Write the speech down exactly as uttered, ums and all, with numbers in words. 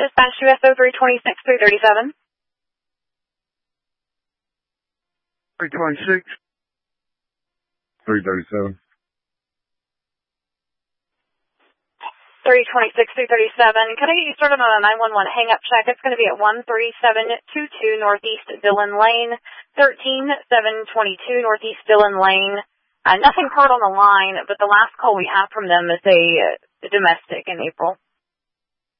Dispatch U S O three twenty-six, three thirty-seven. three twenty-six, three thirty-seven. three twenty-six, three thirty-seven. Could I get you started on a nine one one hang-up check? It's going to be at one three seven two two Northeast Dillon Lane, thirteen seven twenty-two Northeast Dillon Lane. Uh, nothing heard on the line, but the last call we have from them is a, a domestic in April.